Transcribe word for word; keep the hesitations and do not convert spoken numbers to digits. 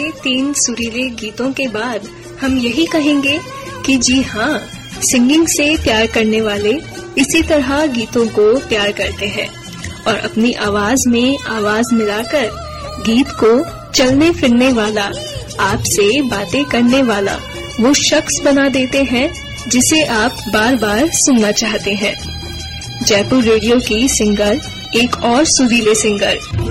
तीन सुरीले गीतों के बाद हम यही कहेंगे कि जी हाँ, सिंगिंग से प्यार करने वाले इसी तरह गीतों को प्यार करते हैं और अपनी आवाज में आवाज मिलाकर गीत को चलने फिरने वाला, आपसे बातें करने वाला वो शख्स बना देते हैं जिसे आप बार बार सुनना चाहते हैं। जयपुर रेडियो की सिंगर, एक और सुरीले सिंगर